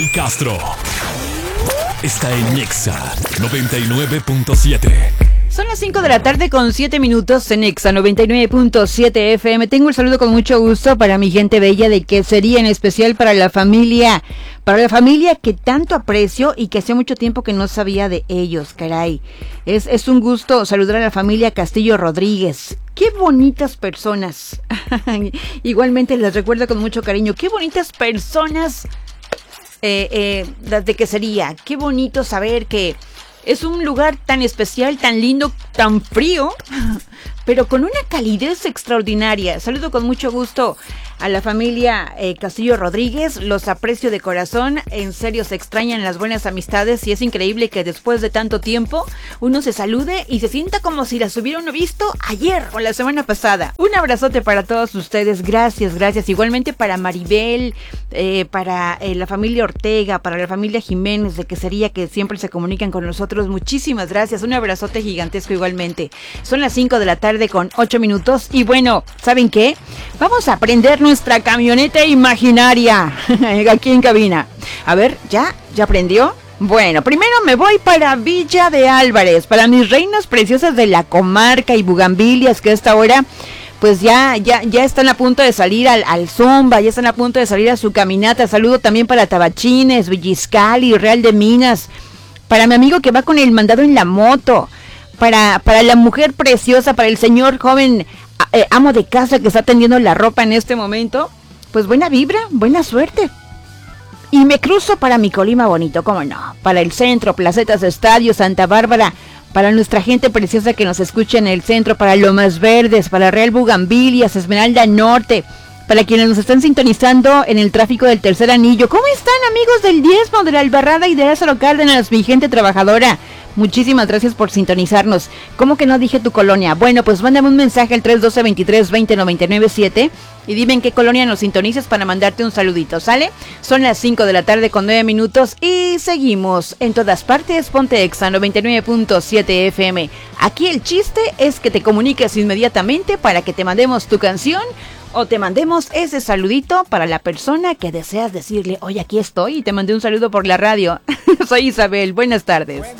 Castro está en Nexa 99.7. Son las 5 de la tarde con 7 minutos en Nexa 99.7 FM. Tengo el saludo con mucho gusto para mi gente bella de Quesería, en especial para la familia que tanto aprecio y que hace mucho tiempo que no sabía de ellos, caray. Es un gusto saludar a la familia Castillo Rodríguez. Qué bonitas personas. Igualmente les recuerdo con mucho cariño, qué bonitas personas las de Quesería. Qué bonito saber que es un lugar tan especial, tan lindo, tan frío, pero con una calidez extraordinaria. Saludo con mucho gusto a la familia Castillo Rodríguez, los aprecio de corazón, en serio se extrañan las buenas amistades y es increíble que después de tanto tiempo uno se salude y se sienta como si las hubiera uno visto ayer o la semana pasada. Un abrazote para todos ustedes, gracias, igualmente para Maribel, para la familia Ortega, para la familia Jiménez de Quesería que siempre se comunican con nosotros, muchísimas gracias, un abrazote gigantesco igualmente. Son las 5 de la tarde con 8 minutos y bueno, ¿saben qué? Vamos a aprender nuestra camioneta imaginaria aquí en cabina. A ver, ¿ya prendió? Bueno, primero me voy para Villa de Álvarez, para mis reinas preciosas de la comarca y bugambilias que a esta hora pues ya están a punto de salir al Zumba, ya están a punto de salir a su caminata. Saludo también para Tabachines, Villiscali, Real de Minas, para mi amigo que va con el mandado en la moto, para la mujer preciosa, para el señor joven amo de casa que está tendiendo la ropa en este momento. Pues buena vibra, buena suerte. Y me cruzo para mi Colima bonito, cómo no, para el centro, Placetas Estadio, Santa Bárbara, para nuestra gente preciosa que nos escucha en el centro, para Lomas Verdes, para Real Bugambilias, Esmeralda Norte, para quienes nos están sintonizando en el tráfico del Tercer Anillo. ¿Cómo están, amigos del Diezmo, de la Albarrada y de Lázaro Cárdenas, mi gente trabajadora? Muchísimas gracias por sintonizarnos. ¿Cómo que no dije tu colonia? Bueno, pues mándame un mensaje al 312-23-20-997 y dime en qué colonia nos sintonizas para mandarte un saludito, ¿sale? Son las 5 de la tarde con 9 minutos y seguimos en todas partes. Ponte Exa 99.7 FM. Aquí el chiste es que te comuniques inmediatamente para que te mandemos tu canción o te mandemos ese saludito para la persona que deseas decirle, oye, aquí estoy y te mandé un saludo por la radio. Soy Isabel, buenas tardes.